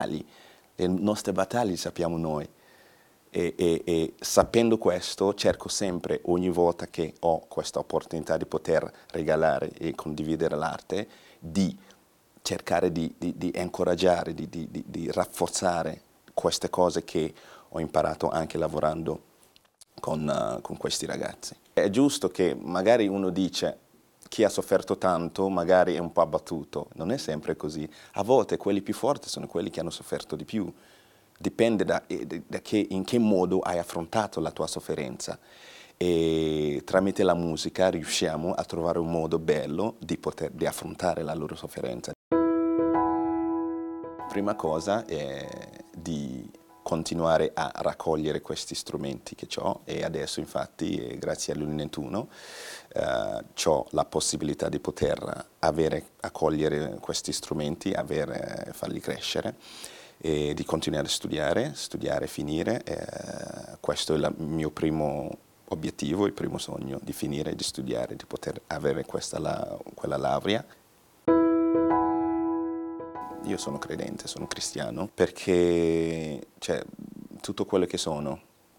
Le nostre battaglie sappiamo noi. E sapendo questo cerco sempre, ogni volta che ho questa opportunità di poter regalare e condividere l'arte, di cercare di incoraggiare, di rafforzare queste cose che ho imparato anche lavorando con questi ragazzi. È giusto che magari uno dice chi ha sofferto tanto magari è un po' abbattuto, non è sempre così. A volte quelli più forti sono quelli che hanno sofferto di più. Dipende in che modo hai affrontato la tua sofferenza e tramite la musica riusciamo a trovare un modo bello di affrontare la loro sofferenza. Prima cosa è di continuare a raccogliere questi strumenti che ho e adesso infatti grazie all'Uninettuno ho la possibilità di poter accogliere questi strumenti, farli crescere e di continuare a studiare e finire. Questo è il mio primo obiettivo, il primo sogno, di finire, di studiare, di poter avere quella laurea. Io sono credente, sono cristiano, perché tutto quello che sono,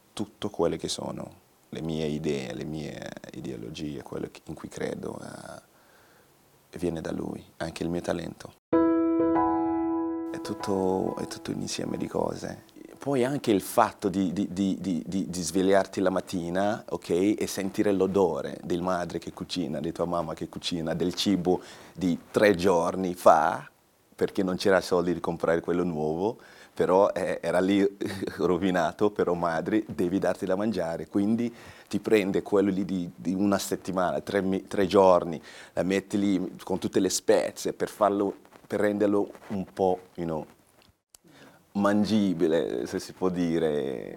le mie idee, le mie ideologie, quello in cui credo, viene da Lui, anche il mio talento. È tutto un insieme di cose. Poi anche il fatto di svegliarti la mattina, ok, e sentire l'odore di madre che cucina, di tua mamma che cucina, del cibo di 3 giorni fa, perché non c'era soldi di comprare quello nuovo, però era lì rovinato, però madre, devi darti da mangiare, quindi ti prende quello lì di una settimana, 3 giorni, la metti lì con tutte le spezie per renderlo un po', mangibile, se si può dire.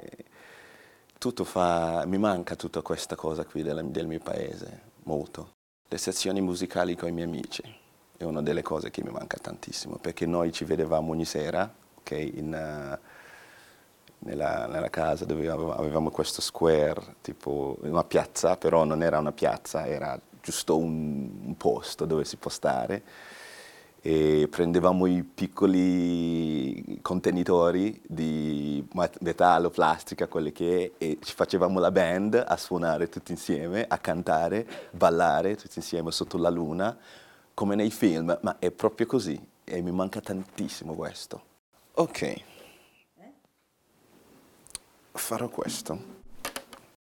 Mi manca tutta questa cosa qui del mio paese, molto. Le sezioni musicali con i miei amici è una delle cose che mi manca tantissimo, perché noi ci vedevamo ogni sera, ok, nella casa dove avevamo questo square, tipo una piazza, però non era una piazza, era giusto un posto dove si può stare. E prendevamo i piccoli contenitori di metallo, plastica, quelli che è, e ci facevamo la band a suonare tutti insieme, a cantare, ballare tutti insieme sotto la luna, come nei film, ma è proprio così e mi manca tantissimo questo. Ok, farò questo.